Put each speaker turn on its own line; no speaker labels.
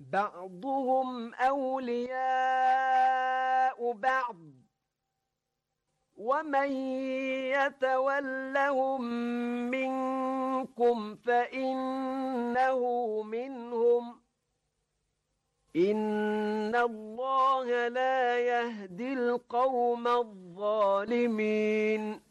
بعضهم أولياء بعض ومن يتولهم منكم فإنه منهم إن الله لا يهدي القوم الظالمين